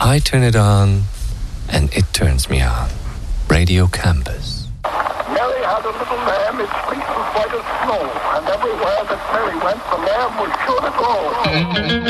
I turn it on, and it turns me on. Radio Campus. Mary had a little lamb, its fleece was white as snow, and everywhere that Mary went, the lamb was sure to go.